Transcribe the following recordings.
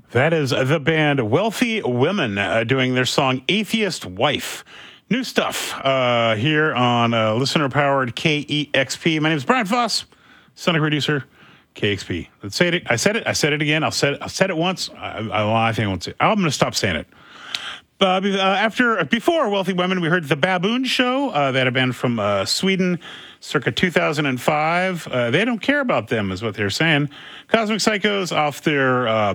That is the band Wealthy Women doing their song Atheist Wife. New stuff here on listener-powered KEXP. My name is Brian Voss, Sonic producer, KXP. Let's say it. I said it. I said it again. I'll say it once. I think I won't say it. I'm going to stop saying it. Before Wealthy Women, we heard The Baboon Show. They had a band from Sweden, circa 2005. They don't care about them, is what they're saying. Cosmic Psychos off their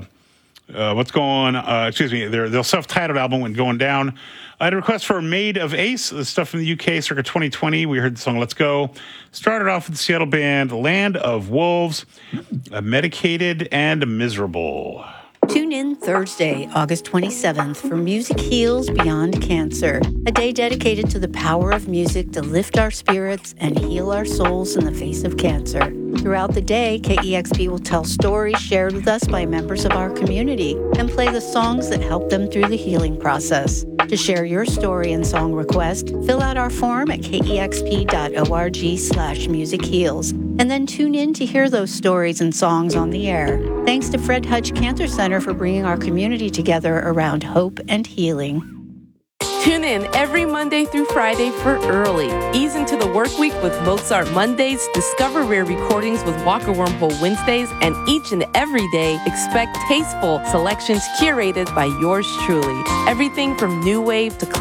their self-titled album went going down. I had a request for Maid of Ace, the stuff from the UK, circa 2020. We heard the song Let's Go. Started off with the Seattle band Land of Wolves, Medicated and Miserable. Tune in Thursday, August 27th for Music Heals Beyond Cancer, a day dedicated to the power of music to lift our spirits and heal our souls in the face of cancer. Throughout the day, KEXP will tell stories shared with us by members of our community and play the songs that help them through the healing process. To share your story and song request, fill out our form at kexp.org/musicheals, and then tune in to hear those stories and songs on the air. Thanks to Fred Hutch Cancer Center for bringing our community together around hope and healing. Tune in every Monday through Friday for Early. Ease into the work week with Mozart Mondays, discover rare recordings with Walker Wormhole Wednesdays, and each and every day expect tasteful selections curated by yours truly. Everything from new wave to